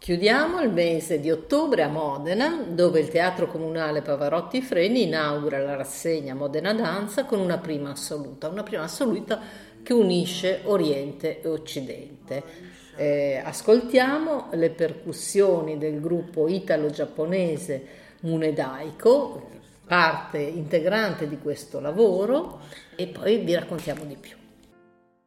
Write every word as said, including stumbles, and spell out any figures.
Chiudiamo il mese di ottobre a Modena, dove il Teatro Comunale Pavarotti Freni inaugura la rassegna Modena Danza con una prima assoluta, una prima assoluta che unisce Oriente e Occidente. Eh, ascoltiamo le percussioni del gruppo italo-giapponese Munedaiko, parte integrante di questo lavoro, e poi vi raccontiamo di più.